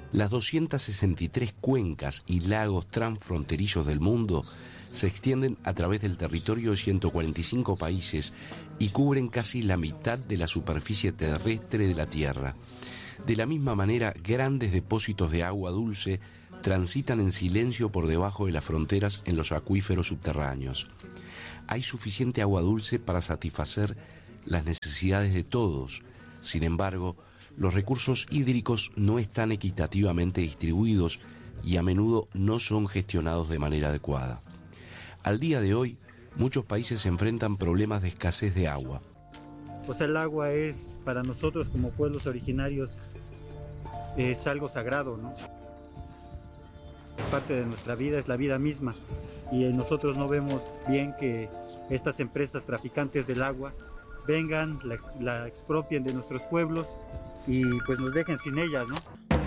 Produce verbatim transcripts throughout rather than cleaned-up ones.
Las doscientas sesenta y tres cuencas y lagos transfronterizos del mundo se extienden a través del territorio de ciento cuarenta y cinco países y cubren casi la mitad de la superficie terrestre de la Tierra. De la misma manera, grandes depósitos de agua dulce transitan en silencio por debajo de las fronteras en los acuíferos subterráneos. Hay suficiente agua dulce para satisfacer las necesidades de todos. Sin embargo, los recursos hídricos no están equitativamente distribuidos y a menudo no son gestionados de manera adecuada. Al día de hoy, muchos países enfrentan problemas de escasez de agua. Pues el agua es, para nosotros como pueblos originarios, es algo sagrado, ¿no? Parte de nuestra vida, es la vida misma, y nosotros no vemos bien que estas empresas traficantes del agua vengan, la, la expropien de nuestros pueblos y pues nos dejen sin ella, ¿no?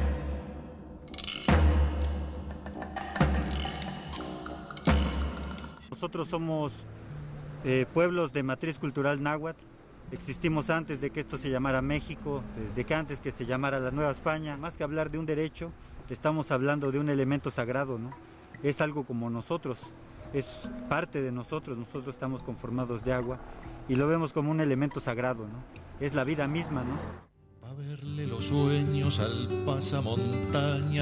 Nosotros somos eh, pueblos de matriz cultural náhuatl. Existimos antes de que esto se llamara México, desde que antes que se llamara la Nueva España. Más que hablar de un derecho, estamos hablando de un elemento sagrado, ¿no? Es algo como nosotros, es parte de nosotros, nosotros estamos conformados de agua y lo vemos como un elemento sagrado, ¿no? Es la vida misma, ¿no? Pa' verle los sueños al pasamontañas.